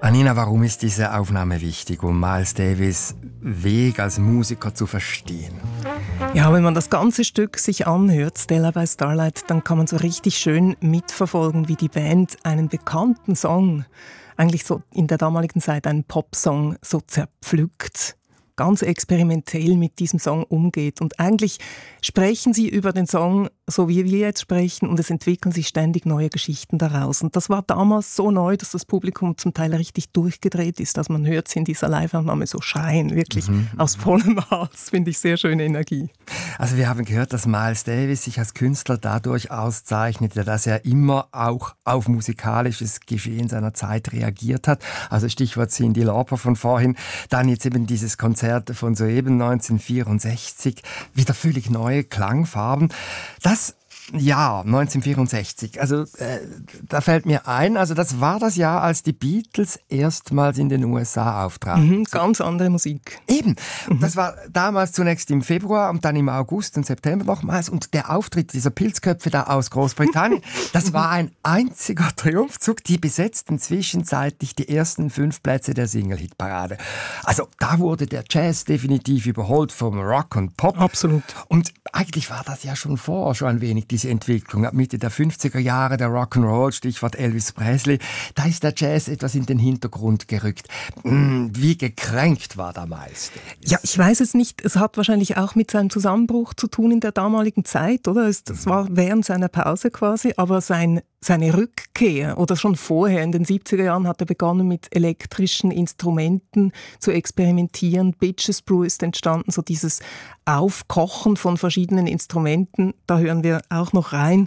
Anina, warum ist diese Aufnahme wichtig, um Miles Davis' Weg als Musiker zu verstehen? Ja, wenn man das ganze Stück sich anhört, Stella by Starlight, dann kann man so richtig schön mitverfolgen, wie die Band einen bekannten Song, eigentlich so in der damaligen Zeit einen Popsong, so zerpflückt, ganz experimentell mit diesem Song umgeht. Und eigentlich sprechen sie über den Song, so wie wir jetzt sprechen, und es entwickeln sich ständig neue Geschichten daraus. Und das war damals so neu, dass das Publikum zum Teil richtig durchgedreht ist. Also man hört sie in dieser Live-Aufnahme so schreien, wirklich aus vollem Hals, finde ich sehr schöne Energie. Also wir haben gehört, dass Miles Davis sich als Künstler dadurch auszeichnete, dass er immer auch auf musikalisches Geschehen seiner Zeit reagiert hat. Also Stichwort Cyndi Lauper von vorhin, dann jetzt eben dieses Konzert von soeben 1964, wieder völlig neue Klangfarben. Das Jahr 1964, also da fällt mir ein, also das war das Jahr, als die Beatles erstmals in den USA auftraten. Ganz andere Musik. Eben, das war damals zunächst im Februar und dann im August und September nochmals, und der Auftritt dieser Pilzköpfe da aus Großbritannien, das war ein einziger Triumphzug, die besetzten zwischenzeitlich die ersten 5 Plätze der Single-Hit-Parade. Also da wurde der Jazz definitiv überholt vom Rock und Pop. Absolut. Und eigentlich war das ja schon vorher schon ein wenig diese Entwicklung. Ab Mitte der 50er Jahre der Rock'n'Roll, Stichwort Elvis Presley, da ist der Jazz etwas in den Hintergrund gerückt. Wie gekränkt war da Miles Davis? Ja, ich weiß es nicht. Es hat wahrscheinlich auch mit seinem Zusammenbruch zu tun in der damaligen Zeit, oder? Das war während seiner Pause quasi, aber seine Rückkehr, oder schon vorher, in den 70er Jahren hat er begonnen mit elektrischen Instrumenten zu experimentieren. Bitches Brew ist entstanden, so dieses Aufkochen von verschiedenen Instrumenten, da hören wir auch noch rein.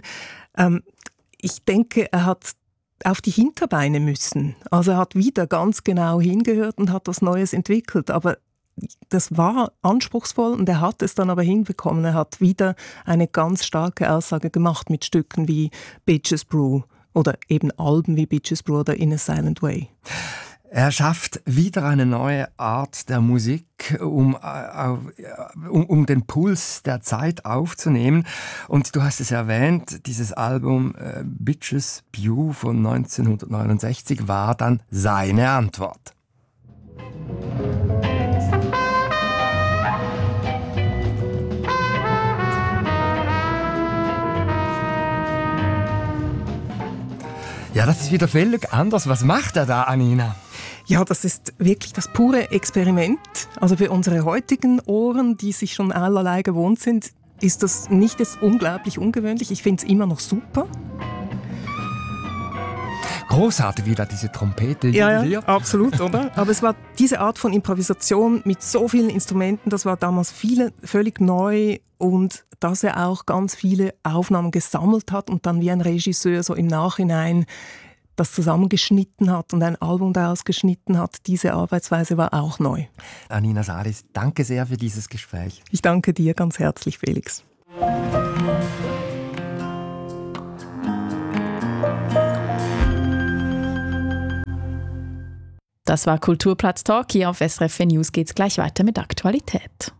Ich denke, er hat auf die Hinterbeine müssen. Also er hat wieder ganz genau hingehört und hat was Neues entwickelt, aber das war anspruchsvoll und er hat es dann aber hinbekommen. Er hat wieder eine ganz starke Aussage gemacht mit Stücken wie Bitches Brew oder eben Alben wie Bitches Brew oder In a Silent Way. Er schafft wieder eine neue Art der Musik, um den Puls der Zeit aufzunehmen. Und du hast es erwähnt, dieses Album Bitches Brew von 1969 war dann seine Antwort. Ja, das ist wieder völlig anders. Was macht er da, Anina? Ja, das ist wirklich das pure Experiment. Also für unsere heutigen Ohren, die sich schon allerlei gewohnt sind, ist das nicht jetzt unglaublich ungewöhnlich. Ich finde es immer noch super. Großartig, wie da diese Trompete ja, absolut, oder? Aber es war diese Art von Improvisation mit so vielen Instrumenten, das war damals völlig neu, und dass er auch ganz viele Aufnahmen gesammelt hat und dann wie ein Regisseur so im Nachhinein das zusammengeschnitten hat und ein Album daraus geschnitten hat. Diese Arbeitsweise war auch neu. Anina Salis, danke sehr für dieses Gespräch. Ich danke dir ganz herzlich, Felix. Das war Kulturplatz Talk. Hier auf SRF News geht's gleich weiter mit Aktualität.